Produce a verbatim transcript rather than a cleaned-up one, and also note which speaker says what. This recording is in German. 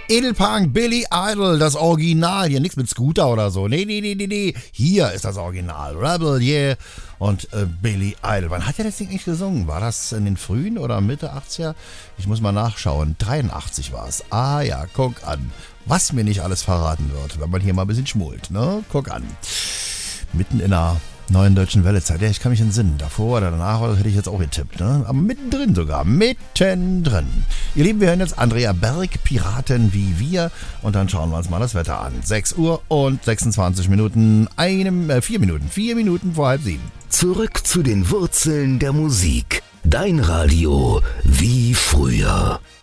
Speaker 1: Edelpunk, Billy Idol, das Original. Hier nichts mit Scooter oder so. Nee, nee, nee, nee, nee. Hier ist das Original. Rebel, yeah. Und äh, Billy Idol. Wann hat er das Ding nicht gesungen? War das in den frühen oder Mitte achtziger? Ich muss mal nachschauen. dreiundachtzig war es. Ah ja, guck an. Was mir nicht alles verraten wird, wenn man hier mal ein bisschen schmult, ne? Guck an. Mitten in der neuen deutschen Wellezeit. Ja, ich kann mich entsinnen. Davor oder danach, das hätte ich jetzt auch getippt, ne? Aber mittendrin sogar. Mittendrin. Ihr Lieben, wir hören jetzt Andrea Berg, Piraten wie wir. Und dann schauen wir uns mal das Wetter an. sechs Uhr und sechsundzwanzig Minuten. Einem, äh, vier Minuten. Vier Minuten vor halb sieben.
Speaker 2: Zurück zu den Wurzeln der Musik. Dein Radio wie früher.